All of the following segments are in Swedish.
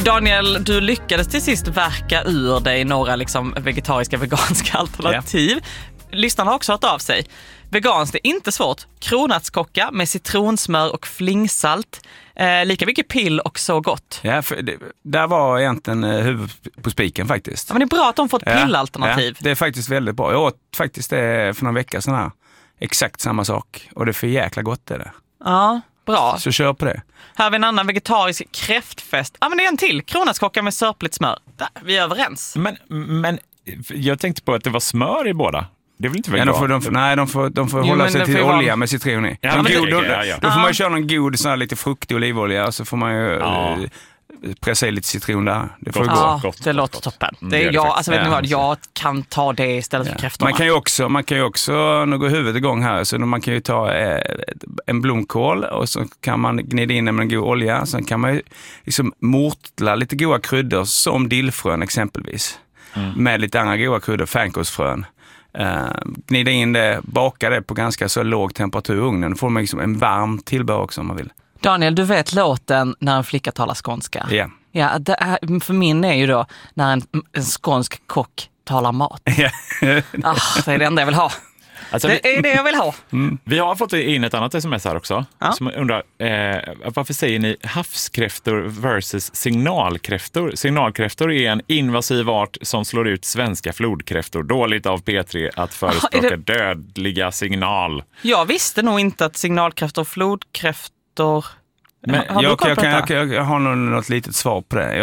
Daniel, du lyckades till sist verka ur dig några liksom vegetariska, veganska alternativ. Lyssnarna har också hört av sig. Veganskt är inte svårt. Kronärtskocka med citronsmör och flingsalt. Lika mycket pill och så gott. Ja, för där var egentligen huvudet på spiken faktiskt. Ja, men det är bra att de får ett pillalternativ. Ja, det är faktiskt väldigt bra. Jag åt faktiskt det för några veckor sedan här. Exakt samma sak. Och det är för jäkla gott är det. Ja, bra. Så kör på det. Här har vi en annan vegetarisk kräftfest. Ja, men det är en till. Kronärtskocka med sörpligt smör. Där, vi är överens. Men jag tänkte på att det var smör i båda. Det är väl inte vegan? De får hålla sig till olja med citron i. Ja, då får man ju köra någon god sån här lite fruktig olivolja och så får man ju pressa i lite citron där. Det får gott. Det låter toppen. Jag kan ta det istället för kräftorna. Man kan ju också nu går huvudet igång här, så man kan ju ta en blomkål och så kan man gnida in med en god olja. Sen kan man ju liksom mortla lite goda kryddor som dillfrön exempelvis. Med lite andra goda kryddor, fänkålsfrön. Gnida in det, baka det på ganska så låg temperatur i ugnen. Då får man liksom en varm tillbehör också om man vill. Daniel, du vet låten När en flicka talar skånska? Ja. Ja, det här, för min är ju då När en skånsk kock talar mat. Det är det enda jag vill ha. Alltså, det är det jag vill ha. Vi har fått in ett annat sms här också. Som undrar, varför säger ni havskräftor versus signalkräftor? Signalkräftor är en invasiv art som slår ut svenska flodkräftor. Dåligt av P3 att förespråka dödliga signal. Jag visste nog inte att signalkräftor och flodkräftor... Men jag har nog något litet svar på det.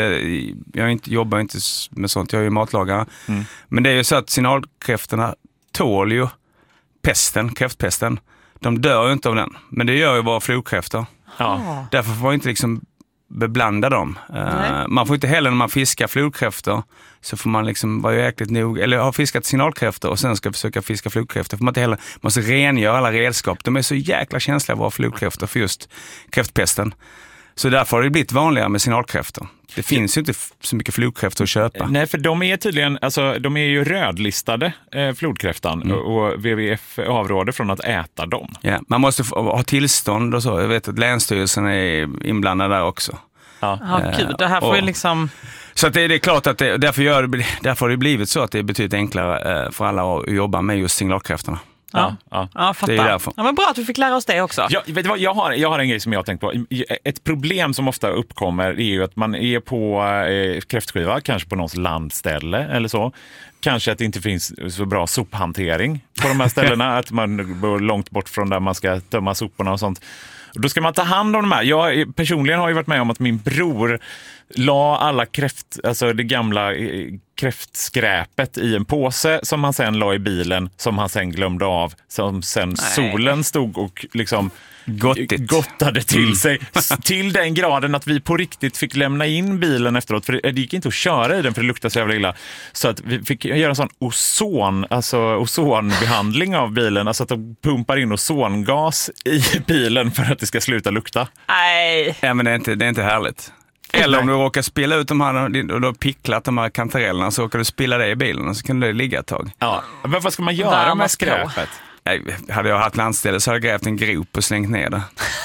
Jag jobbar inte med sånt, jag är ju matlagare. Men det är ju så att signalkräftorna tål ju kräftpesten. De dör ju inte av den. Men det gör ju våra flodkräftor. Därför får man inte liksom beblanda dem. Man får inte heller, när man fiskar flodkräftor, så får man liksom vara jäkligt nog, eller har fiskat signalkräftor och sen ska försöka fiska flodkräftor. Får man inte heller, måste rengöra alla redskap. De är så jäkla känsliga, våra flodkräftor, för just kräftpesten. Så därför har det blivit vanligare med signalkräftor. Det finns ju inte så mycket flodkräftor att köpa. Nej, för de är tydligen, alltså de är ju rödlistade, flodkräftan, och WWF avråder från att äta dem. Ja, man måste ha tillstånd och så. Jag vet att Länsstyrelsen är inblandad där också. Gud, det här får ju liksom... Så att det är klart att därför har det blivit så att det är betydligt enklare för alla att jobba med just signalkräftorna. Fattar. Det är därför. Ja, men bra att vi fick lära oss det också. Vet du vad, jag har en grej som jag har tänkt på. Ett problem som ofta uppkommer är ju att man är på kräftskiva, kanske på någons landställe eller så. Kanske att det inte finns så bra sophantering på de här ställena. Att man bor långt bort från där man ska tömma soporna och sånt. Och då ska man ta hand om de här. Jag personligen har ju varit med om att min bror la alla det gamla kräftskräpet i en påse som han sen la i bilen, som han sen glömde av, som sen solen stod och liksom gottade till sig till den graden att vi på riktigt fick lämna in bilen efteråt, för det gick inte att köra i den för det luktade så jävla illa, så att vi fick göra en sån ozonbehandling av bilen, alltså att de pumpar in ozongas i bilen för att det ska sluta lukta. Nej. Ja, men det är inte härligt. Eller om du råkar spilla ut de här och du har picklat de här kantarellerna, så råkar du spilla det i bilen och så kan det ligga ett tag. Ja, men vad ska man göra med skräpet? Hade jag haft landställe så hade jag grävt en grop och slängt ner det.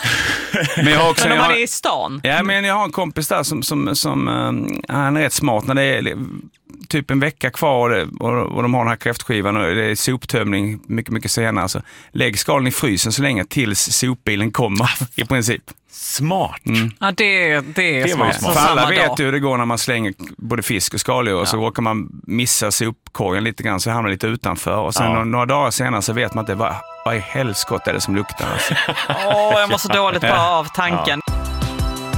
Men jag har också... Men om man är i stan? Ja, men jag har en kompis där som han är rätt smart när det är typ en vecka kvar och de har den här kräftskivan och det är soptömning mycket senare. Så lägg skalen i frysen så länge tills sopbilen kommer i princip. Smart. Ja, det är smart. För alla vet ju hur det går när man slänger både fisk och skaldjur och så råkar man missa sopkorgen lite grann, så hamnar lite utanför och sen några dagar senare så vet man att vad i helskott är det som luktar. Jag mår så dåligt bara av tanken.